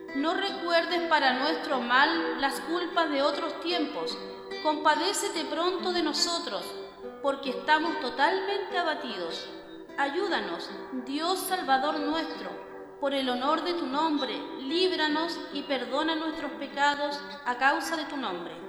No recuerdes para nuestro mal las culpas de otros tiempos. Compadécete pronto de nosotros, porque estamos totalmente abatidos. Ayúdanos, Dios Salvador nuestro, por el honor de tu nombre, líbranos y perdona nuestros pecados a causa de tu nombre.